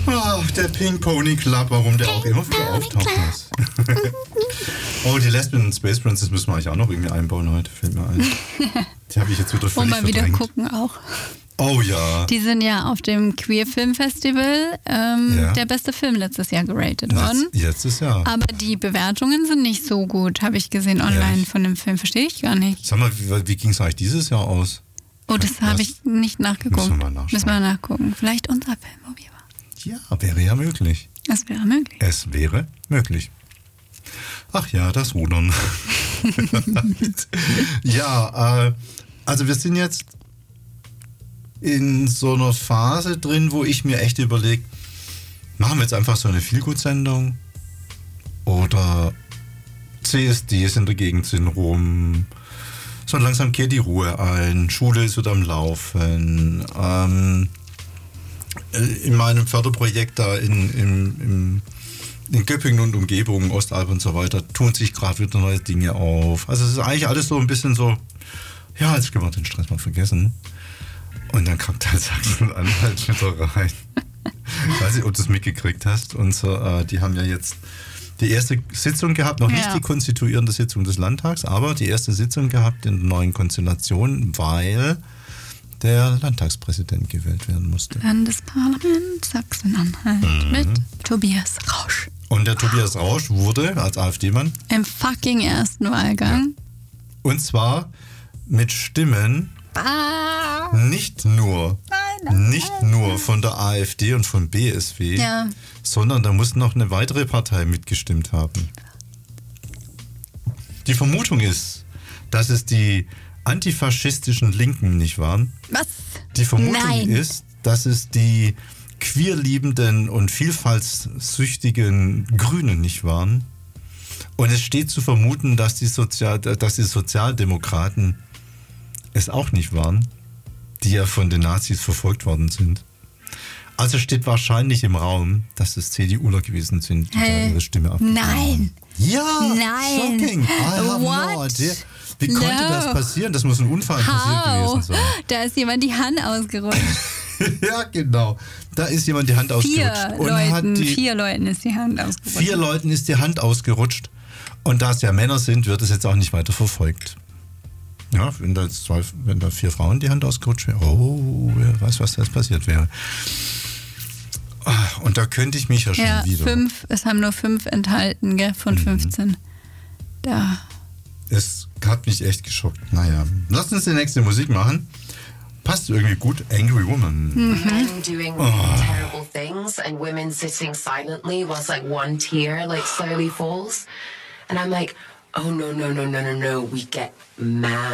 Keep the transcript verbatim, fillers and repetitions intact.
Ach, der Pink Pony Club, warum der auch immer wieder auftaucht ist. Oh, die Lesbian und Space Princess müssen wir eigentlich auch noch irgendwie einbauen heute, fällt mir ein. Die habe ich jetzt wieder völlig Und mal wieder verdrängt. gucken auch. Oh ja. Die sind ja auf dem Queer Film Festival ähm, Ja. der beste Film letztes Jahr geratet worden. Jetzt, jetzt ist ja. Aber die Bewertungen sind nicht so gut, habe ich gesehen online Ehrlich? von dem Film. Verstehe ich gar nicht. Sag mal, wie, wie ging es eigentlich dieses Jahr aus? Oh, das habe ich nicht nachgeguckt. Müssen wir mal nachschauen. Müssen wir nachgucken. Vielleicht unser Film, wo wir waren. Ja, wäre ja möglich. Das wäre möglich. Es wäre möglich. Ach ja, das Rudern. Ja, äh, also wir sind jetzt in so einer Phase drin, wo ich mir echt überlege, machen wir jetzt einfach so eine Feelgood-Sendung oder C S Ds in der Gegend sind rum, so langsam kehrt die Ruhe ein, Schule ist wieder am Laufen, ähm, in meinem Förderprojekt da in, in, in, in Göppingen und Umgebung, Ostalb und so weiter, tun sich gerade wieder neue Dinge auf. Also es ist eigentlich alles so ein bisschen so, ja, jetzt können wir den Stress mal vergessen. Und dann kommt halt Sachsen-Anhalt wieder rein. Ich weiß nicht, ob du es mitgekriegt hast. Und so, äh, die haben ja jetzt die erste Sitzung gehabt, noch nicht Ja. die konstituierende Sitzung des Landtags, aber die erste Sitzung gehabt in der neuen Konstellation, weil der Landtagspräsident gewählt werden musste. Landesparlament Sachsen-Anhalt Mhm. mit Tobias Rausch. Und der Tobias Rausch wurde als AfD-Mann, Im fucking ersten Wahlgang. und zwar mit Stimmen Ah. nicht nur, nein, nicht nur von der AfD und von B S W, Ja. sondern da muss noch eine weitere Partei mitgestimmt haben. Die Vermutung ist, dass es die antifaschistischen Linken nicht waren. Was? Die Vermutung Nein. ist, dass es die queerliebenden und vielfaltssüchtigen Grünen nicht waren. Und es steht zu vermuten, dass die, Sozial dass die Sozialdemokraten es auch nicht waren, die ja von den Nazis verfolgt worden sind. Also steht wahrscheinlich im Raum, dass es CDUler gewesen sind, die Hä? da ihre Stimme abgegeben Nein. haben. Ja, Nein. shocking. I have What? no idea. Wie konnte No. das passieren? Das muss ein Unfall passiert How? gewesen sein. Da ist jemand die Hand ausgerutscht. Ja, genau. Da ist jemand die Hand Vier ausgerutscht. Und hat Leuten, die, vier Leuten ist die Hand ausgerutscht. vier Leuten ist die Hand ausgerutscht. Und da es ja Männer sind, wird es jetzt auch nicht weiter verfolgt. Ja, wenn da, jetzt zwei, wenn da vier Frauen die Hand ausgerutscht wäre, oh, wer weiß, was da jetzt passiert wäre. Ah, Und da könnte ich mich ja schon Ja, wieder. fünf, es haben nur fünf enthalten, gell, von fünfzehn. Da. Es hat mich echt geschockt. Naja, lasst uns die nächste Musik machen. Passt irgendwie gut. Angry Woman. Men doing really terrible things and women sitting silently whilst like one tear like slowly falls. And I'm like, oh no, no, no, no, no, no, we get mad.